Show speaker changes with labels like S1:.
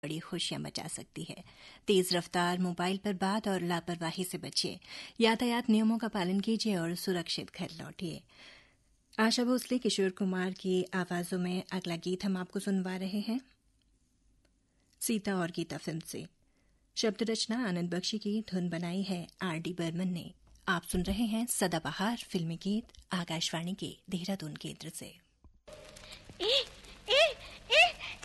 S1: बड़ी खुशियां मचा सकती है। तेज रफ्तार, मोबाइल पर बात और लापरवाही से बचिए। यातायात नियमों का पालन कीजिए और सुरक्षित घर लौटिए। आशा भोसले, किशोर कुमार की आवाजों में अगला गीत हम आपको सुनवा रहे हैं सीता और गीता फिल्म से। शब्द रचना आनंद बख्शी की, धुन बनाई है R.D. बर्मन ने। आप सुन रहे हैं सदाबहार फिल्मी गीत आकाशवाणी के देहरादून केंद्र से।